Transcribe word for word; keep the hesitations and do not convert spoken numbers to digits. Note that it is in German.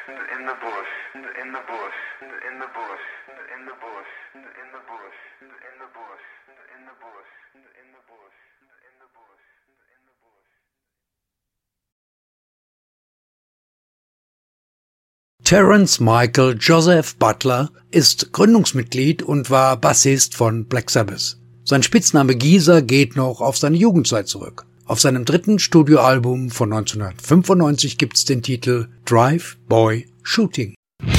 in the bush, in the bush, in the bush, in the bush, in the bush, in the bush, in the bush, in the bush, in the bush, in the bush. Terence Michael Joseph Butler ist Gründungsmitglied und war Bassist von Black Sabbath. Sein Spitzname Geezer geht noch auf seine Jugendzeit zurück. Auf seinem dritten Studioalbum von neunzehnhundertfünfundneunzig gibt's den Titel Drive Boy Shooting.